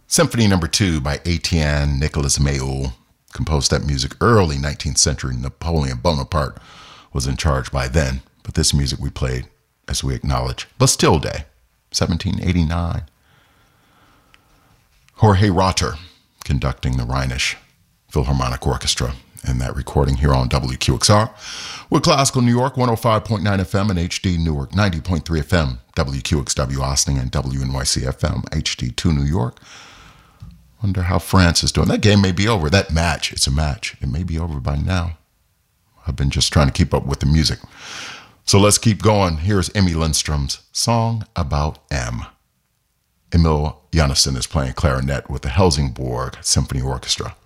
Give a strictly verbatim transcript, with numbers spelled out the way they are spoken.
Symphony Number Two by Etienne Nicolas Mayol. Composed that music early nineteenth century. Napoleon Bonaparte was in charge by then. But this music we played, as we acknowledge, Bastille Day, seventeen eighty-nine. Jorge Rotter conducting the Rhenish Philharmonic Orchestra in that recording here on W Q X R. With Classical New York, one oh five point nine F M and H D Newark, ninety point three F M, W Q X W Austin, and W N Y C F M, H D two New York. Wonder how France is doing. That game may be over. That match, it's a match. It may be over by now. I've been just trying to keep up with the music. So let's keep going. Here's Emmy Lindstrom's Song About M. Emil Jonassen is playing clarinet with the Helsingborg Symphony Orchestra.